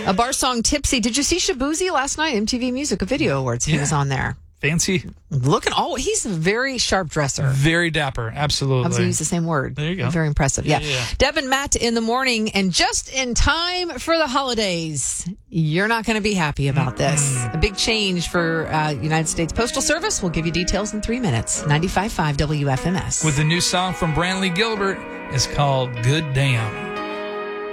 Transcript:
A bar song, Tipsy. Did you see Shabuzi last night? MTV Music Video Awards. He was on there. Fancy. He's a very sharp dresser. Very dapper. Absolutely. I was going to use the same word. There you go. Very impressive. Yeah. Yeah. Deb and Matt in the morning, and just in time for the holidays. You're not going to be happy about this. A big change for United States Postal Service. We'll give you details in 3 minutes. 95.5 WFMS. With the new song from Brantley Gilbert. It's called Good Damn.